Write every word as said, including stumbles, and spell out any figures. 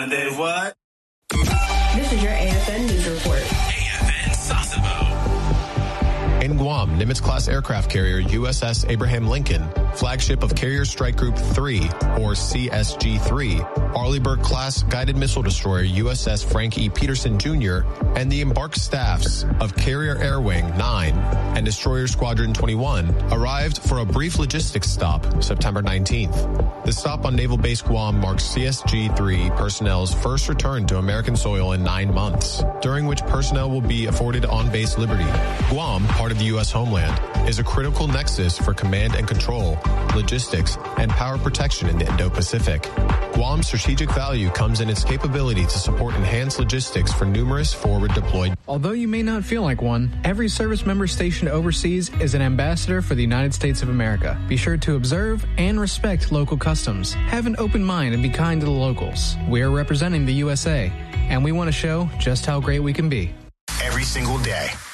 And then what? This is your A F N News Report. A F N Sasebo. In Guam, Nimitz-class aircraft carrier U S S Abraham Lincoln, flagship of Carrier Strike Group three, or C S G three, Arleigh-Burke-class guided missile destroyer U S S Frank E. Peterson Junior, and the embarked staffs of Carrier Air Wing nine and Destroyer Squadron twenty-one arrived for a brief logistics stop September nineteenth. The stop on Naval Base Guam marks C S G three personnel's first return to American soil in nine months, during which personnel will be afforded on-base liberty. Guam, part of the U S homeland, is a critical nexus for command and control, logistics, and power protection in the Indo-Pacific. Guam's strategic value comes in its capability to support enhanced logistics for numerous forward-deployed. Although you may not feel like one, every service member stationed overseas is an ambassador for the United States of America. Be sure to observe and respect local customs. Have an open mind and be kind to the locals. We are representing the U S A, and we want to show just how great we can be. Every single day.